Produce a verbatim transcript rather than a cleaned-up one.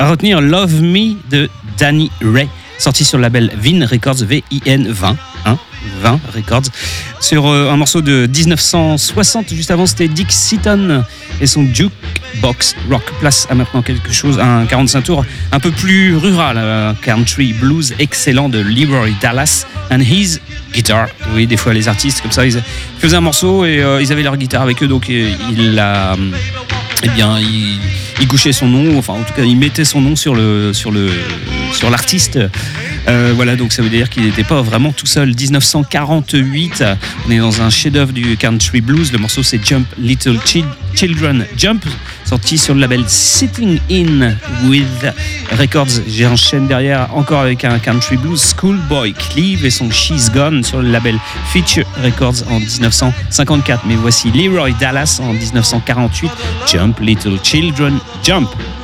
À retenir Love Me de Danny Ray, sorti sur le label Vin Records, V I N vingt, hein, vingt Records, sur euh, un morceau de dix-neuf cent soixante. Juste avant, c'était Dick Seaton et son Jukebox Rock. Place à maintenant quelque chose, un quarante-cinq tours un peu plus rural, un country blues excellent de Leroy Dallas and his guitar. Oui, des fois les artistes comme ça, ils faisaient un morceau et euh, ils avaient leur guitare avec eux, donc euh, il a... Eh bien, il, il couchait son nom, enfin en tout cas il mettait son nom sur le sur le sur l'artiste. Euh, voilà, donc ça veut dire qu'il n'était pas vraiment tout seul. dix-neuf cent quarante-huit, on est dans un chef-d'œuvre du country blues. Le morceau c'est Jump Little Children Jump, sorti sur le label Sitting In With Records. J'enchaîne derrière encore avec un country blues, Schoolboy Cleve et son She's Gone sur le label Feature Records en dix-neuf cent cinquante-quatre. Mais voici Leroy Dallas en dix-neuf cent quarante-huit, Jump Little Children Jump.